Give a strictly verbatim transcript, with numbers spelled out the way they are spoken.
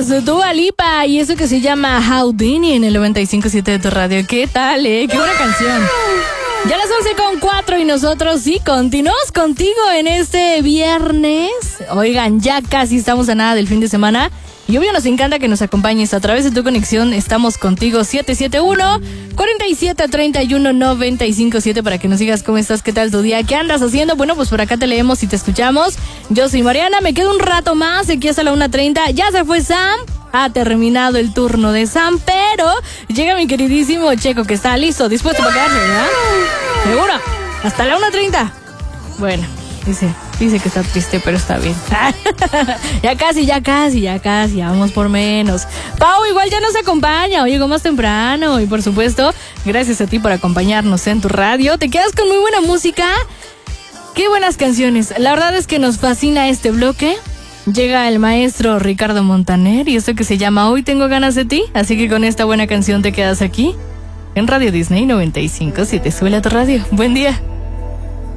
es Dua Lipa y eso que se llama Houdini en el noventa y cinco punto siete de tu radio. ¿Qué tal, eh? Qué buena canción. Ya las once con cuatro y nosotros sí continuamos contigo en este viernes. Oigan, ya casi estamos a nada del fin de semana. Y obvio nos encanta que nos acompañes a través de tu conexión. Estamos contigo siete siete uno, cuatro siete, tres uno, nueve cinco siete para que nos digas cómo estás, qué tal tu día, qué andas haciendo. Bueno, pues por acá te leemos y te escuchamos. Yo soy Mariana, me quedo un rato más, aquí hasta la una treinta. Ya se fue Sam, ha terminado el turno de Sam, pero llega mi queridísimo Checo que está listo, dispuesto para quedarse, ¿verdad? ¿Seguro? Hasta la una treinta. Bueno, dice... Dice que está triste, pero está bien. Ya casi, ya casi, ya casi, ya vamos por menos. Pau igual ya nos acompaña, hoy llegó más temprano. Y por supuesto, gracias a ti por acompañarnos en tu radio. Te quedas con muy buena música. Qué buenas canciones. La verdad es que nos fascina este bloque. Llega el maestro Ricardo Montaner y esto que se llama Hoy tengo ganas de ti. Así que con esta buena canción te quedas aquí en Radio Disney noventa y cinco punto siete. Sube a tu radio. Buen día.